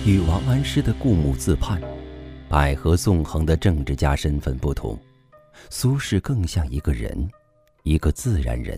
与王安石的固木自叛、百合纵横的政治家身份不同，苏轼更像一个人，一个自然人。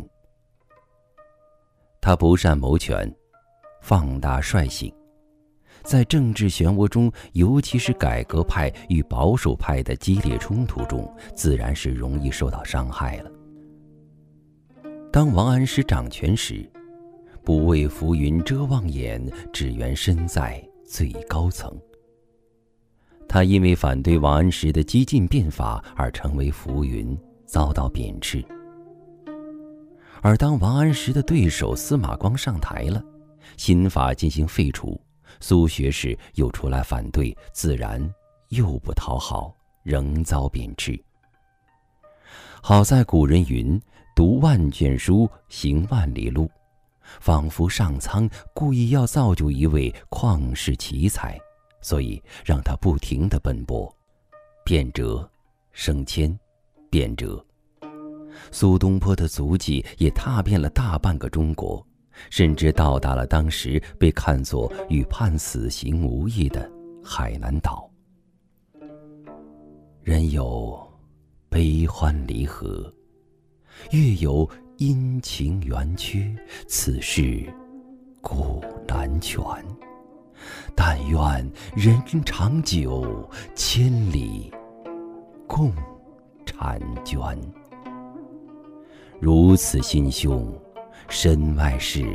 他不善谋权，放大率性，在政治漩涡中，尤其是改革派与保守派的激烈冲突中，自然是容易受到伤害了。当王安石掌权时，不为浮云遮望眼，只缘身在最高层。他因为反对王安石的激进变法而成为浮云，遭到贬斥。而当王安石的对手司马光上台了，新法进行废除，苏学士又出来反对，自然又不讨好，仍遭贬斥。好在古人云：读万卷书，行万里路，仿佛上苍故意要造就一位旷世奇才，所以让他不停地奔波，变折、升迁、变折。苏东坡的足迹也踏遍了大半个中国，甚至到达了当时被看作与判死刑无异的海南岛。人有悲欢离合，月有阴晴圆缺，此事古难全。但愿人长久，千里共婵娟。如此心胸，身外事